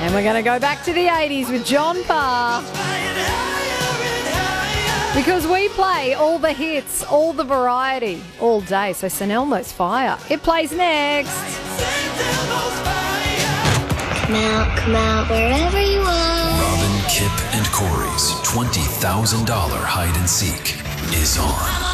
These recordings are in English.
And we're going to go back to the 80s with John Parr. Because we play all the hits, all the variety, all day. So St Elmo's Fire. It plays next. Come out, wherever you are. Robin, Kip, and Corey's $20,000 hide and seek is on.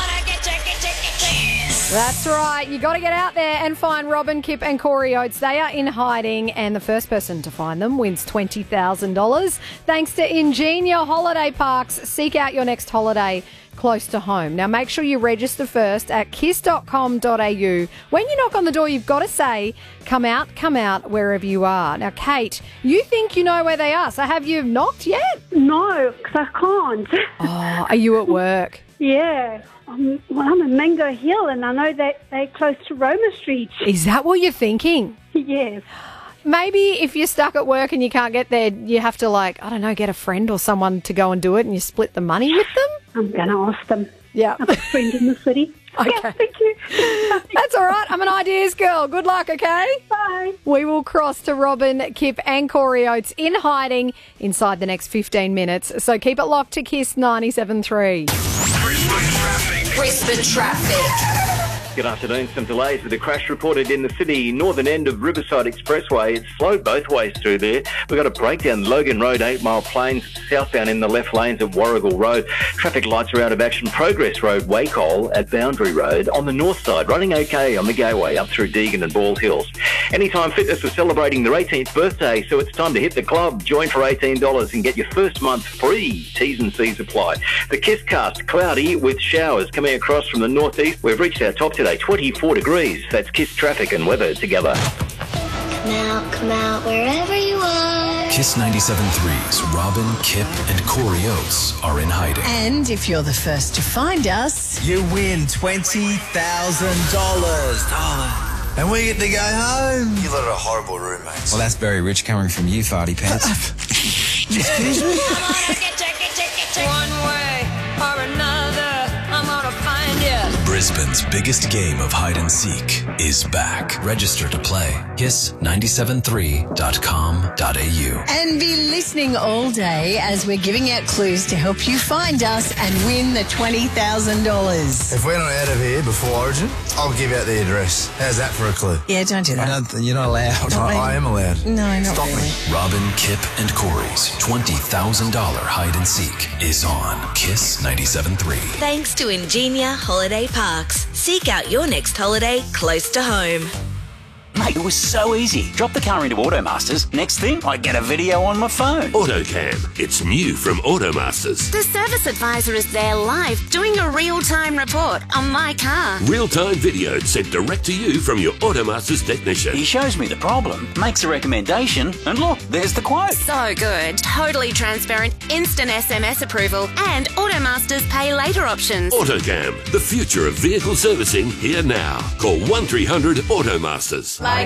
That's right. You got to get out there and find Robin, Kip and Corey Oates. They are in hiding and the first person to find them wins $20,000. Thanks to Ingenia Holiday Parks. Seek out your next holiday close to home. Now, make sure you register first at kiss.com.au. When you knock on the door, you've got to say, come out, wherever you are. Now, Kate, you think you know where they are, so have you knocked yet? No, because I can't. Oh, are you at work? Yeah. I'm in Mango Hill and I know that they're close to Roma Street. Is that what you're thinking? Yes. Maybe if you're stuck at work and you can't get there, you have to, get a friend or someone to go and do it and you split the money with them? I'm going to ask them. Yeah. I have a friend in the city. Okay. Yeah, thank you. That's all right. I'm an ideas girl. Good luck, okay? Bye. We will cross to Robin, Kip and Corey Oates in hiding inside the next 15 minutes. So keep it locked to Kiss 97.3. Brisbane traffic. Good afternoon. Some delays with a crash reported in the city northern end of Riverside Expressway. It's slowed both ways through there. We've got a breakdown Logan Road, 8 Mile Plains, southbound in the left lanes at Warrigal Road. Traffic lights are out of action. Progress Road, Wacol at Boundary Road. On the north side, running okay on the Gateway up through Deagon and Bald Hills. Anytime Fitness is celebrating their 18th birthday, so it's time to hit the club. Join for $18 and get your first month free. T's and C's apply. The Kisscast, cloudy with showers coming across from the northeast. We've reached our top today, 24 degrees. That's Kiss traffic and weather together. Come out, wherever you are. Kiss 97.3's Robin, Kip, and Corey Oates are in hiding. And if you're the first to find us, You win $20,000. And we get to go home. You lot are horrible roommates. Well, that's very rich coming from you, farty pants. Excuse me? one way or another, I'm gonna find you. Brisbane's biggest game of hide and seek is back. Register to play. Kiss973.com.au. And be listening all day as we're giving out clues to help you find us and win the $20,000. If we're not out of here before Origin, I'll give out the address. How's that for a clue? Yeah, don't do that. You're not allowed. I am allowed. No, not Stop really. me. Robin, Kip, and Corey's $20,000 hide and seek is on Kiss 97.3. Thanks to Ingenia Holiday Parks. Seek out your next holiday close to home. Mate, it was so easy. Drop the car into Automasters. Next thing, I get a video on my phone. AutoCam. It's new from Automasters. The service advisor is there live doing a real-time report on my car. Real-time video sent direct to you from your Automasters technician. He shows me the problem, makes a recommendation, and look, there's the quote. So good. Totally transparent, instant SMS approval, and Automasters pay later options. AutoCam. The future of vehicle servicing here now. Call 1300 Automasters.